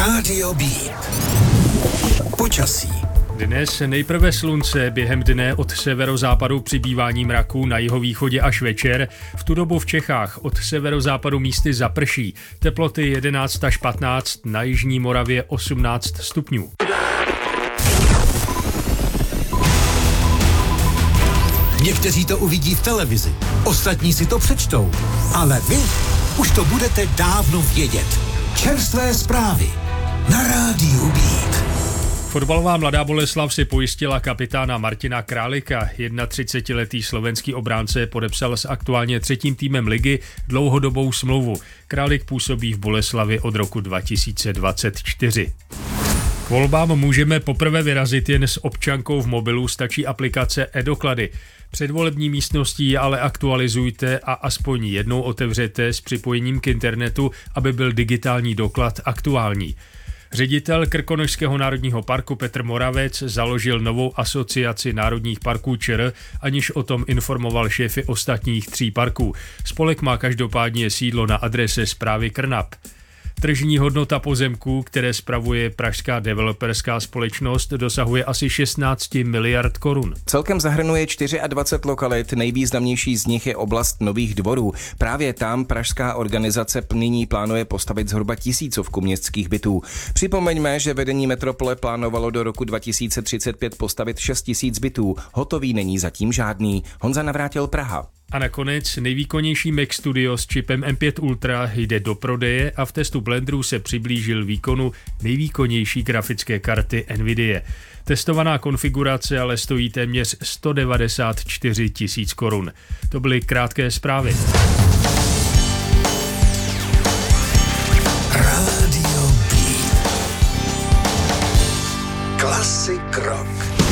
Rádio B. Počasí. Dnes nejprve slunce, během dne od severozápadu přibývání mraků, na jihovýchodě až večer. V tu dobu v Čechách od severozápadu místy zaprší. Teploty 11 až 15, na jižní Moravě 18 stupňů. Někteří to uvidí v televizi, ostatní si to přečtou, ale vy už to budete dávno vědět. Čerstvé zprávy na Rádiu Beat. Fotbalová Mladá Boleslav si pojistila kapitána Martina Králika. 31letý slovenský obránce podepsal s aktuálně třetím týmem ligy dlouhodobou smlouvu. Králik působí v Boleslavi od roku 2024. K volbám můžeme poprvé vyrazit jen s občankou v mobilu, stačí aplikace e-doklady. Předvolební místností ale aktualizujte a aspoň jednou otevřete s připojením k internetu, aby byl digitální doklad aktuální. Ředitel Krkonošského národního parku Petr Moravec založil novou asociaci národních parků ČR, aniž o tom informoval šéfy ostatních 3 parků. Spolek má každopádně sídlo na adrese správy Krnap. Tržní hodnota pozemků, které spravuje pražská developerská společnost, dosahuje asi 16 miliard korun. Celkem zahrnuje 24 lokalit, nejvýznamnější z nich je oblast Nových Dvorů. Právě tam pražská organizace nyní plánuje postavit zhruba 1000 městských bytů. Připomeňme, že vedení metropole plánovalo do roku 2035 postavit 6 000 bytů. Hotový není zatím žádný. Honza Navrátil, Praha. A nakonec nejvýkonnější Mac Studio s čipem M5 Ultra jde do prodeje a v testu Blenderu se přiblížil výkonu nejvýkonnější grafické karty NVIDIA. Testovaná konfigurace ale stojí téměř 194 000 korun. To byly krátké zprávy. Rádio B. Klasik rock.